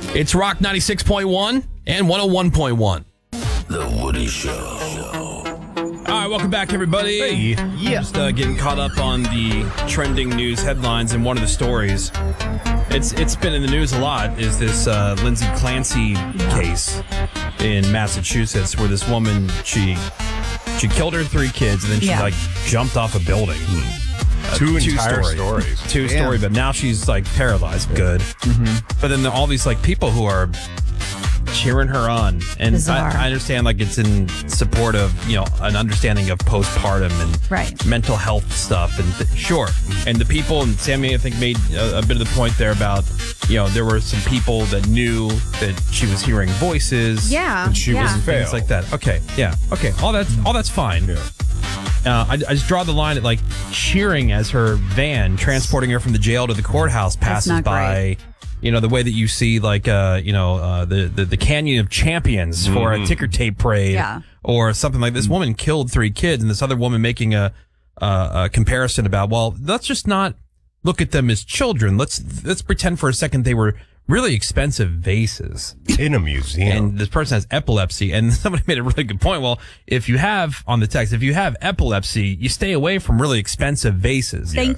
It's Rock 96.1 and 101.1. The Woody Show. All right, welcome back, everybody. Hey. Yeah. Just getting caught up on the trending news headlines, and one of the stories, it's been in the news a lot, is this Lindsay Clancy case in Massachusetts, where this woman, she killed her 3 kids, and then she jumped off a building. Two entire stories. Two-story, but now she's paralyzed. Good. But then all these people who are cheering her on, and I understand it's in support of an understanding of postpartum and mental health stuff, and sure. And the people, and Sammy I think made a bit of the point there about there were some people that knew that she was hearing voices, and she was things like that. Okay, all that's fine. I just draw the line at cheering as her van transporting her from the jail to the courthouse passes by. The way that you see the Canyon of Champions for a ticker tape parade, or something like this. Woman killed 3 kids, and this other woman making a comparison about, well, let's just not look at them as children. Let's pretend for a second they were really expensive vases in a museum, and this person has epilepsy. And somebody made a really good point. Well, if you have epilepsy, you stay away from really expensive vases. Thank